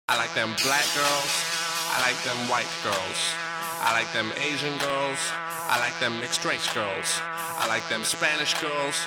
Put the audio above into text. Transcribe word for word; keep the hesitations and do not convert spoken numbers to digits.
I like them black girls. I like them white girls. I like them Asian girls. I like them mixed race girls. I like them Spanish girls.